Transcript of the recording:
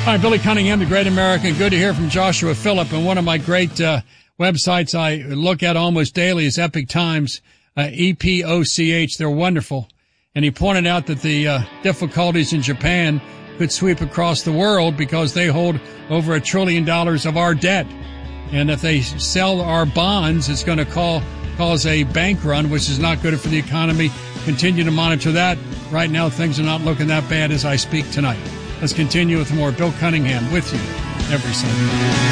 Hi, Billy Cunningham, the Great American. Good to hear from Joshua Phillip. And one of my great websites I look at almost daily is Epoch Times, EPOCH. They're wonderful. And he pointed out that the difficulties in Japan could sweep across the world because they hold over $1 trillion of our debt. And if they sell our bonds, it's going to cause a bank run, which is not good for the economy. Continue to monitor that. Right now, things are not looking that bad as I speak tonight. Let's continue with more. Bill Cunningham with you every Sunday.